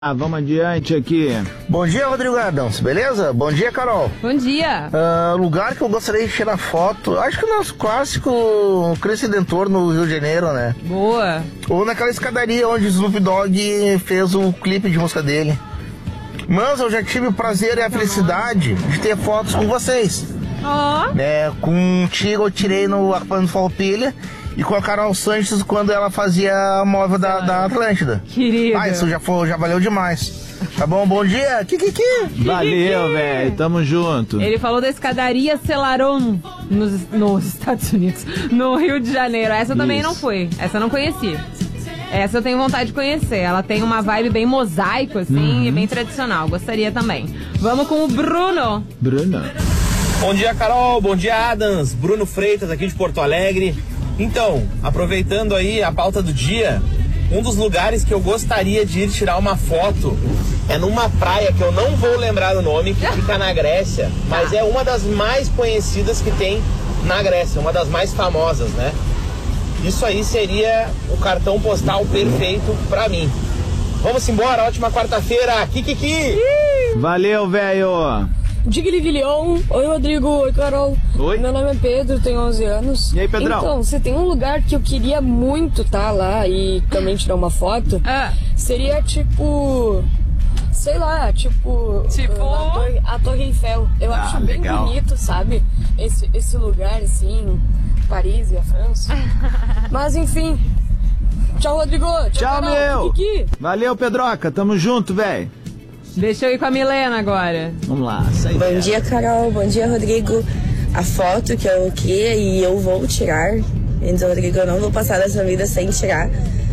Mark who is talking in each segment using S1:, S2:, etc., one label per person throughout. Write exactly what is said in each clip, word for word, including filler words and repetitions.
S1: Ah, vamos adiante aqui.
S2: Bom dia, Rodrigo Adams, beleza? Bom dia, Carol.
S3: Bom dia.
S2: Uh, lugar que eu gostaria de tirar foto, acho que o nosso clássico Cristo Redentor no Rio de Janeiro, né?
S3: Boa.
S2: Ou naquela escadaria onde o Snoop Dogg fez o clipe de música dele. Mas eu já tive o prazer e a felicidade de ter fotos com vocês.
S3: Ó. Oh.
S2: Né? Contigo eu tirei no Acampamento Farroupilha e com a Carol Sanches quando ela fazia a móvel da, da Atlântida.
S3: Querida.
S2: Ah, isso já, foi, já valeu demais. Tá bom? Bom dia. Kikiki.
S1: Valeu, velho. Tamo junto.
S3: Ele falou da escadaria Celaron nos, nos Estados Unidos, no Rio de Janeiro. Essa eu também
S1: Isso.
S3: não fui. Essa eu não conheci. Essa eu tenho vontade de conhecer. Ela tem uma vibe bem mosaico, assim,
S1: Uhum.
S3: e bem tradicional. Gostaria também. Vamos com o Bruno.
S1: Bruno.
S4: Bom dia, Carol. Bom dia, Adams. Bruno Freitas, aqui de Porto Alegre. Então, aproveitando aí a pauta do dia, um dos lugares que eu gostaria de ir tirar uma foto é numa praia que eu não vou lembrar o nome, que fica na Grécia, mas é uma das mais conhecidas que tem na Grécia, uma das mais famosas, né? Isso aí seria o cartão postal perfeito pra mim. Vamos embora, ótima quarta-feira. Kikiki!
S1: Valeu, velho.
S5: Diglivilion. Oi, Rodrigo. Oi, Carol.
S1: Oi.
S5: Meu nome é Pedro, tenho onze anos.
S1: E aí, Pedrão?
S5: Então, você tem um lugar que eu queria muito estar lá e também tirar uma foto?
S3: Ah.
S5: Seria tipo... Sei lá, tipo...
S3: Tipo?
S5: A Torre, a Torre Eiffel. Eu
S1: Ah,
S5: acho bem
S1: legal.
S5: bonito, sabe? Esse, esse lugar, assim... Paris e a França. Mas, enfim... Tchau, Rodrigo.
S1: Tchau,
S5: Carol.
S1: meu.
S5: Kiki.
S1: Valeu, Pedroca. Tamo junto, velho.
S3: Deixa eu ir com a Milena agora.
S1: Vamos lá. Sai
S6: Bom
S1: dela.
S6: dia, Carol. Bom dia, Rodrigo. A foto que eu queria e eu vou tirar, então, Rodrigo, eu não vou passar dessa vida sem tirar,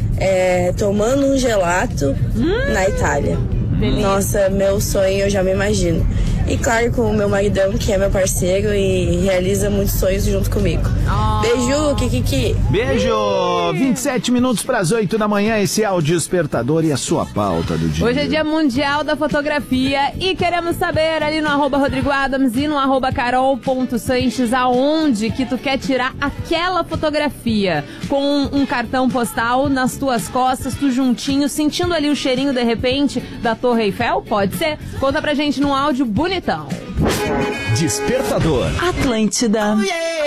S6: é tomando um gelato
S3: Hum.
S6: na Itália.
S3: Delícia.
S6: Nossa, meu sonho, eu já me imagino. E claro, com o meu maridão, que é meu parceiro e realiza muitos sonhos junto comigo.
S3: Oh.
S6: Beijo, Kikiki.
S1: Beijo! vinte e sete minutos para as oito da manhã. Esse é o Despertador e a sua pauta do dia.
S3: Hoje é dia mundial da fotografia e queremos saber ali no arroba Rodrigo Adams e no arroba carol.sanches aonde que tu quer tirar aquela fotografia com um, um cartão postal nas tuas costas, tu juntinho, sentindo ali o cheirinho de repente da Torre Eiffel? Pode ser? Conta pra gente num áudio bonitão.
S7: Despertador.
S8: Atlântida.